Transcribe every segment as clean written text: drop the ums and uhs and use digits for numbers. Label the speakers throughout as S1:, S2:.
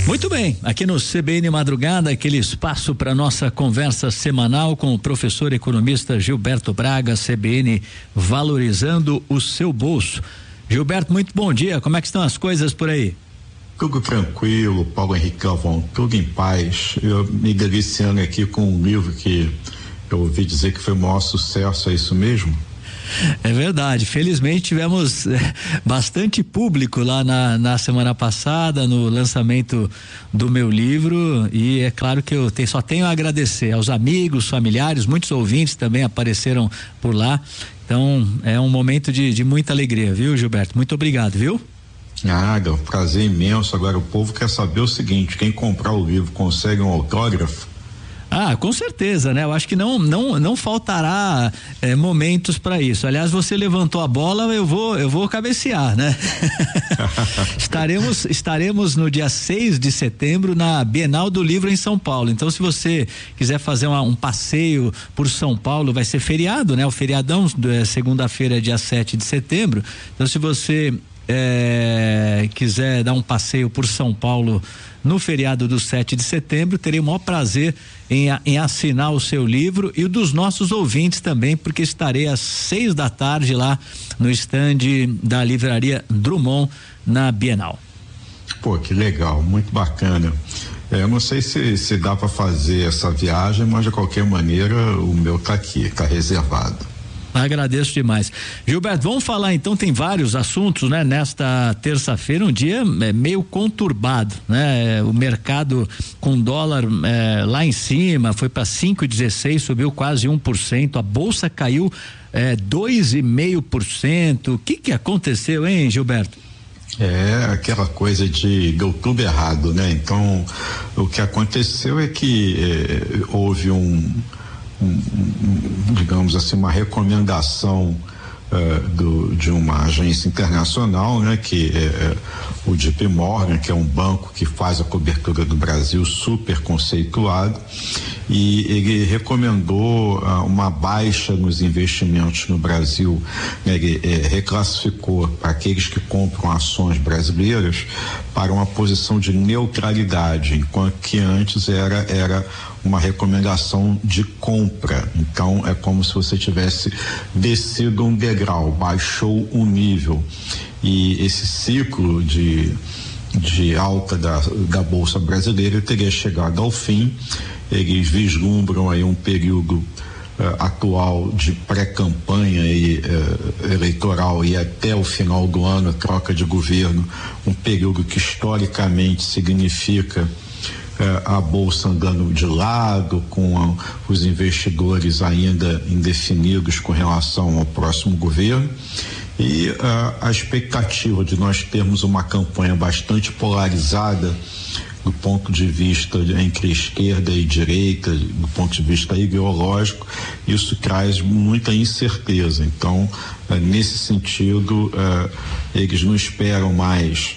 S1: Muito bem, aqui no CBN Madrugada, aquele espaço para nossa conversa semanal com o professor economista Gilberto Braga, CBN valorizando o seu bolso. Gilberto, muito bom dia, como é que estão as coisas por aí?
S2: Tudo tranquilo, Paulo Henrique Galvão, tudo em paz. Eu me deliciando aqui com um livro que eu ouvi dizer que foi o maior sucesso, é isso mesmo?
S1: É verdade, felizmente tivemos bastante público lá na semana passada no lançamento do meu livro, e é claro que eu só tenho a agradecer aos amigos, familiares, muitos ouvintes também apareceram por lá, então é um momento de muita alegria, viu, Gilberto? Muito obrigado, viu?
S2: Nada, um prazer imenso. Agora o povo quer saber o seguinte: quem comprar o livro consegue um autógrafo?
S1: Ah, com certeza, né? Eu acho que não faltará momentos para isso. Aliás, você levantou a bola, eu vou cabecear, né? Estaremos no dia 6 de setembro na Bienal do Livro em São Paulo. Então, se você quiser fazer um passeio por São Paulo, vai ser feriado, né? O feriadão, segunda-feira, dia 7 de setembro. Então, se você quiser dar um passeio por São Paulo no feriado do 7 de setembro, terei o maior prazer em assinar o seu livro e o dos nossos ouvintes também, porque estarei às 6 da tarde lá no estande da Livraria Drummond na Bienal.
S2: Pô, que legal, muito bacana. Eu não sei se dá para fazer essa viagem, mas de qualquer maneira o meu tá aqui, tá reservado.
S1: Agradeço demais. Gilberto, vamos falar então, tem vários assuntos, né? Nesta terça-feira, um dia meio conturbado, né? O mercado com dólar lá em cima, foi para 5,16, subiu quase 1%, a bolsa caiu 2,5%. O que aconteceu, hein, Gilberto?
S2: É aquela coisa de deu tudo errado, né? Então, o que aconteceu é que houve digamos assim, uma recomendação de uma agência internacional, né, que é o JP Morgan, que é um banco que faz a cobertura do Brasil, super conceituado, e ele recomendou uma baixa nos investimentos no Brasil, né, ele reclassificou para aqueles que compram ações brasileiras para uma posição de neutralidade, enquanto que antes era uma recomendação de compra. Então é como se você tivesse descido um degrau, baixou um nível, e esse ciclo de alta da Bolsa Brasileira teria chegado ao fim. Eles vislumbram aí um período atual de pré-campanha eleitoral e até o final do ano, troca de governo, um período que historicamente significa a bolsa andando de lado, com os investidores ainda indefinidos com relação ao próximo governo, e a expectativa de nós termos uma campanha bastante polarizada do ponto de vista entre esquerda e direita, do ponto de vista ideológico, isso traz muita incerteza. Então, nesse sentido, eles não esperam mais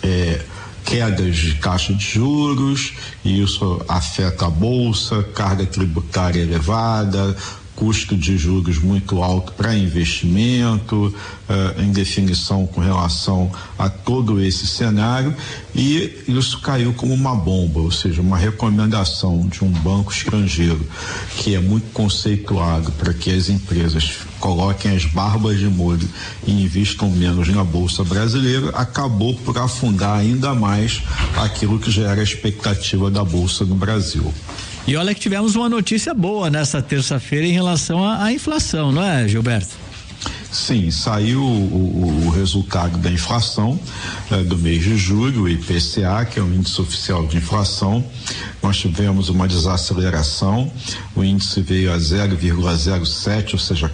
S2: quedas de taxa de juros, e isso afeta a bolsa, carga tributária elevada, custo de juros muito alto para investimento, em definição com relação a todo esse cenário, e isso caiu como uma bomba, ou seja, uma recomendação de um banco estrangeiro que é muito conceituado para que as empresas coloquem as barbas de molho e investam menos na Bolsa Brasileira, acabou por afundar ainda mais aquilo que já era a expectativa da Bolsa no Brasil.
S1: E olha que tivemos uma notícia boa nessa terça-feira em relação à inflação, não é, Gilberto?
S2: Sim, saiu o resultado da inflação do mês de julho, o IPCA, que é o índice oficial de inflação. Nós tivemos uma desaceleração, o índice veio a 0,07, ou seja,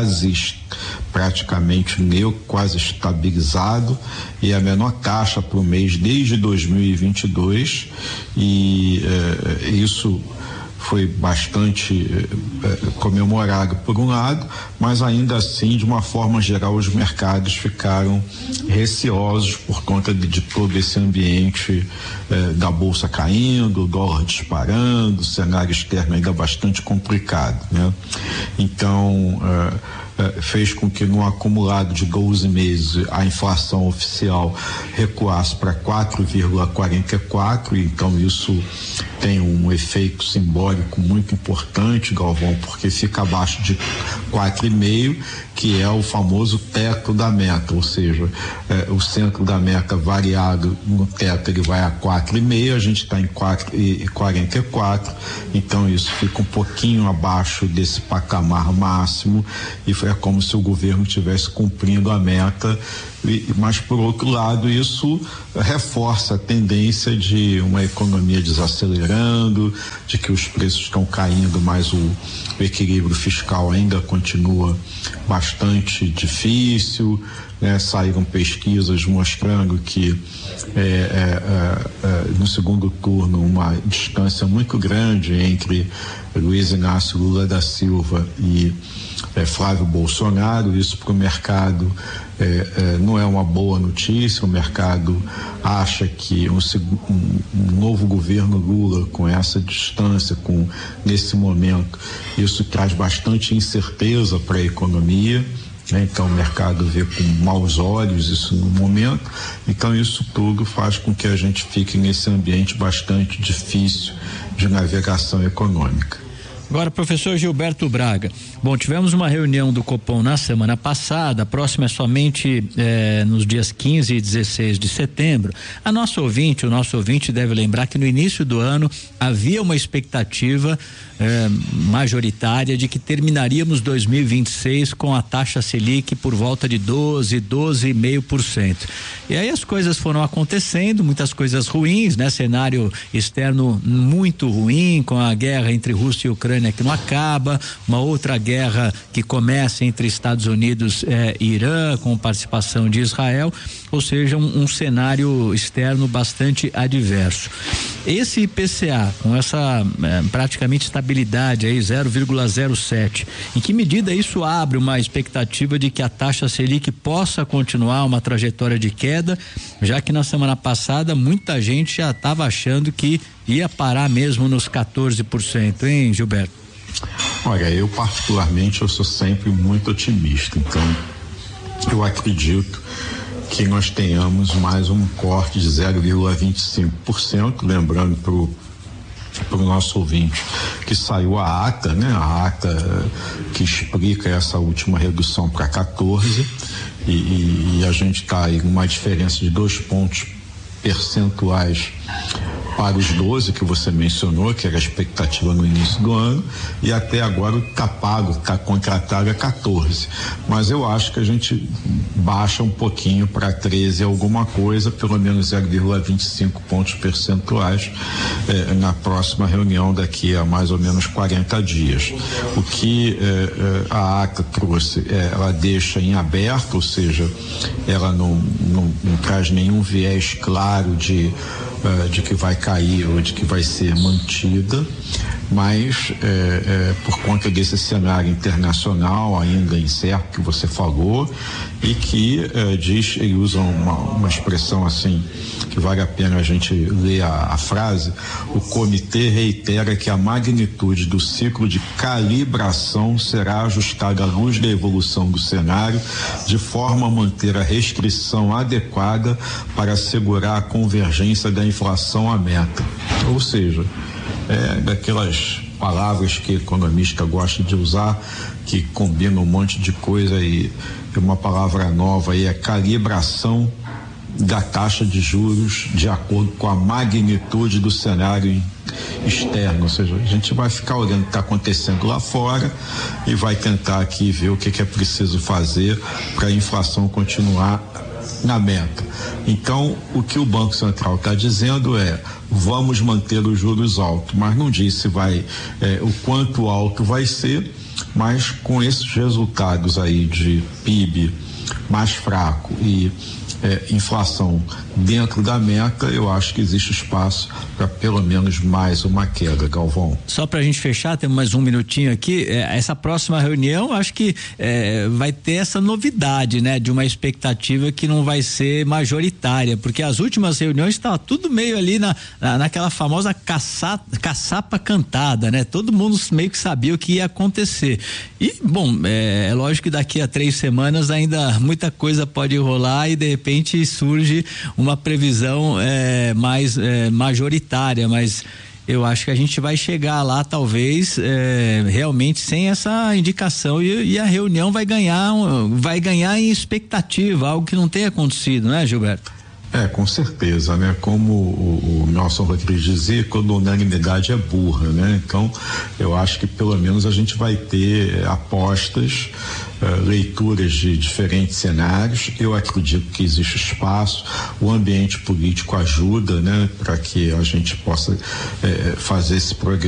S2: praticamente neutro, quase estabilizado, e a menor taxa para o mês desde 2022, e isso foi bastante comemorado por um lado, mas ainda assim, de uma forma geral, os mercados ficaram receosos por conta de todo esse ambiente da bolsa caindo, o dólar disparando, o cenário externo ainda bastante complicado, né? Então, fez com que no acumulado de 12 meses a inflação oficial recuasse para 4,44, então isso tem um efeito simbólico muito importante, Galvão, porque fica abaixo de 4,5, que é o famoso teto da meta, ou seja, o centro da meta variado no teto ele vai a 4,5, a gente está em 4,44, então isso fica um pouquinho abaixo desse patamar máximo e é como se o governo estivesse cumprindo a meta, mas por outro lado isso reforça a tendência de uma economia desacelerando, de que os preços estão caindo, mas o equilíbrio fiscal ainda continua bastante difícil, né? Saíram pesquisas mostrando que no segundo turno uma distância muito grande entre Luiz Inácio Lula da Silva e Flávio Bolsonaro. Isso para o mercado não é uma boa notícia. O mercado acha que um novo governo Lula, com essa distância, nesse momento, isso traz bastante incerteza para a economia, né? Então o mercado vê com maus olhos isso no momento, então isso tudo faz com que a gente fique nesse ambiente bastante difícil de navegação econômica.
S1: Agora, professor Gilberto Braga, bom, tivemos uma reunião do Copom na semana passada, a próxima é somente nos dias 15 e 16 de setembro. O nosso ouvinte deve lembrar que no início do ano havia uma expectativa majoritária de que terminaríamos 2026 com a taxa Selic por volta de 12,5%. E aí as coisas foram acontecendo, muitas coisas ruins, né? Cenário externo muito ruim, com a guerra entre Rússia e Ucrânia que não acaba, uma outra guerra que começa entre Estados Unidos e Irã, com participação de Israel, ou seja, um cenário externo bastante adverso. Esse IPCA, com essa praticamente estabilidade aí, 0,07, em que medida isso abre uma expectativa de que a taxa Selic possa continuar uma trajetória de queda, já que na semana passada muita gente já estava achando que ia parar mesmo nos 14%, hein, Gilberto?
S2: Olha, eu particularmente eu sou sempre muito otimista, então eu acredito que nós tenhamos mais um corte de 0,25%, lembrando para o nosso ouvinte que saiu a ata, né? A ata que explica essa última redução para 14 e a gente está aí com uma diferença de 2 pontos percentuais para os 12 que você mencionou, que era a expectativa no início do ano, e até agora está pago, está contratado a 14. Mas eu acho que a gente baixa um pouquinho para 13 alguma coisa, pelo menos 0,25 pontos percentuais na próxima reunião daqui a mais ou menos 40 dias. O que a ata trouxe, ela deixa em aberto, ou seja, ela não traz nenhum viés claro de que vai cair ou de que vai ser mantida, mas por conta desse cenário internacional ainda incerto que você falou e que ele usa uma expressão assim que vale a pena a gente ler a frase. O comitê reitera que a magnitude do ciclo de calibração será ajustada à luz da evolução do cenário, de forma a manter a restrição adequada para assegurar a convergência da inflação à meta. Ou seja, daquelas palavras que economista gosta de usar, que combina um monte de coisa, e uma palavra nova aí é calibração da taxa de juros de acordo com a magnitude do cenário externo, ou seja, a gente vai ficar olhando o que está acontecendo lá fora e vai tentar aqui ver o que é preciso fazer para a inflação continuar na meta. Então, o que o Banco Central está dizendo é: vamos manter os juros altos, mas não diz se vai o quanto alto vai ser, mas com esses resultados aí de PIB mais fraco e inflação dentro da meta, eu acho que existe espaço para pelo menos mais uma queda, Galvão.
S1: Só para a gente fechar, temos mais um minutinho aqui, essa próxima reunião, acho que vai ter essa novidade, né? De uma expectativa que não vai ser majoritária, porque as últimas reuniões estava tudo meio ali naquela famosa caçapa cantada, né? Todo mundo meio que sabia o que ia acontecer. E, bom, é lógico que daqui a 3 semanas ainda muita coisa pode rolar e de repente surge uma previsão mais majoritária, mas eu acho que a gente vai chegar lá talvez realmente sem essa indicação e a reunião vai ganhar em expectativa, algo que não tem acontecido, né, Gilberto?
S2: Com certeza, né? Como o Nelson Rodrigues dizia, quando a unanimidade é burra, né? Então, eu acho que pelo menos a gente vai ter apostas, leituras de diferentes cenários. Eu acredito que existe espaço, o ambiente político ajuda, né? Para que a gente possa fazer esse programa